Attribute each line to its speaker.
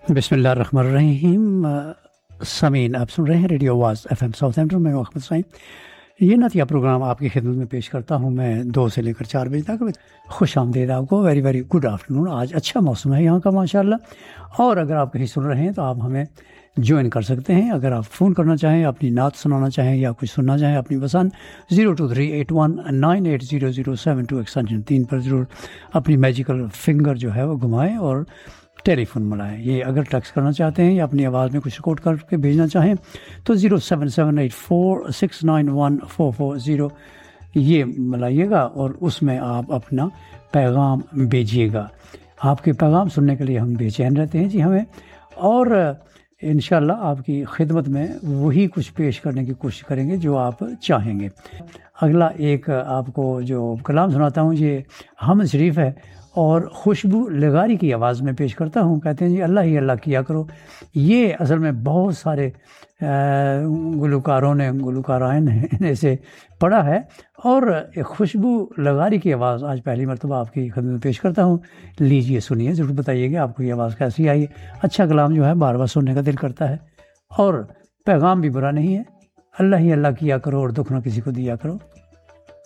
Speaker 1: बिस्मिल्लाहिर्रहमानिर्रहीम। समीन आप सुन रहे हैं रेडियो आवाज़ FM साउथहैम्पटन में। अहमद साईं ये नातिया प्रोग्राम आपकी खिदमत में पेश करता हूँ मैं 2 से लेकर 4 बजे तक। खुश आमदीद आपको, वेरी वेरी गुड आफ्टरनून। आज अच्छा मौसम है यहाँ का माशाल्लाह। और अगर आप कहीं सुन रहे हैं तो आप हमें ज्वाइन कर सकते हैं। अगर आप फ़ोन करना चाहें, अपनी नात सुनाना चाहें या कुछ सुनना चाहें अपनी पसंद, 0238198007 एक्सटेंशन 3 पर ज़रूर अपनी मैजिकल फिंगर जो है वो घुमाएं और टेलीफोन मिलाएं। ये अगर टेक्स्ट करना चाहते हैं या अपनी आवाज़ में कुछ रिकॉर्ड करके भेजना चाहें तो 07784691440 ये मिलाइएगा और उसमें आप अपना पैगाम भेजिएगा। आपके पैगाम सुनने के लिए हम बेचैन रहते हैं जी हमें, और इंशाल्लाह आपकी खिदमत में वही कुछ पेश करने की कोशिश करेंगे जो आप चाहेंगे। अगला एक आपको जो कलाम सुनाता हूँ ये हमद शरीफ है और खुशबू लगारी की आवाज़ में पेश करता हूँ। कहते हैं जी अल्लाह ही अल्लाह किया करो। ये असल में बहुत सारे गुलकाराइन ने इसे पढ़ा है और खुशबू लगारी की आवाज़ आज पहली मरतबा आपकी खिदमत में पेश करता हूँ। लीजिए सुनिए, ज़रूर बताइएगा आपको ये आवाज़ कैसी आई। अच्छा कलाम जो है बार बार सुनने का दिल करता है और पैगाम भी बुरा नहीं है। अल्लाह ही अल्लाह किया करो और दुख ना किसी को दिया करो।